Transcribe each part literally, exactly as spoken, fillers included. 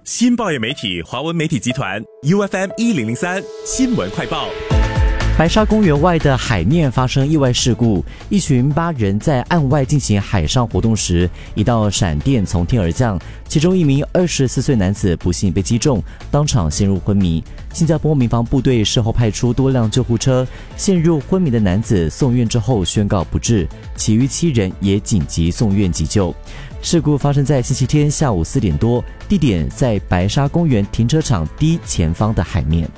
新报业媒体华文媒体集团 U F M 一零零三新闻快报。 白沙公园外的海面发生意外事故，一群八人在岸外进行海上活动时，一道闪电从天而降，其中一名二十四岁男子不幸被击中，当场陷入昏迷。新加坡民防部队事后派出多辆救护车，陷入昏迷的男子送院之后宣告不治，其余七人也紧急送院急救。事故发生在星期天下午四点多，地点在白沙公园停车场 D 前方的海面。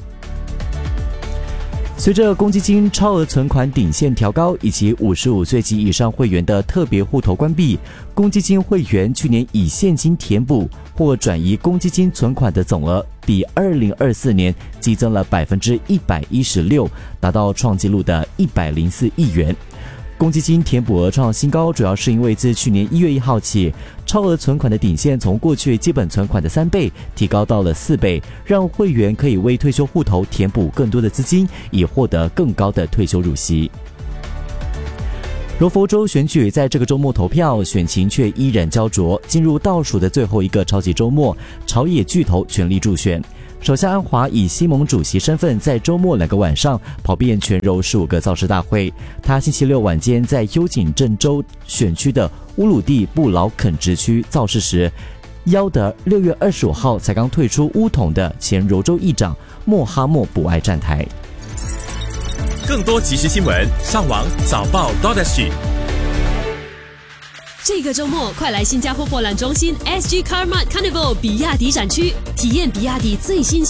随着公积金超额存款顶线调高以及五十五岁及以上会员的特别户头关闭，公积金会员去年以现金填补或转移公积金存款的总额，比二零二四年激增了百分之一百一十六，达到创纪录的一百零四亿元。公积金填补额创新高，主要是因为自去年一月一号起，超额存款的顶线从过去基本存款的三倍提高到了四倍，让会员可以为退休户头填补更多的资金，以获得更高的退休入息。柔佛州选举在这个周末投票，选情却依然焦灼。进入倒数的最后一个超级周末，朝野巨头全力助选。首相安华以西盟主席身份，在周末两个晚上跑遍全柔十五个造势大会。他星期六晚间在幽景镇州选区的乌鲁蒂布劳肯直区造势时，邀得六月二十五号才刚退出巫统的前柔州议长莫哈默卜埃站台。 更多即时新闻，上网早报 .sg。 这个周末，快来新加坡博览中心 S G Car Mart Carnival 比亚迪展区，体验比亚迪最新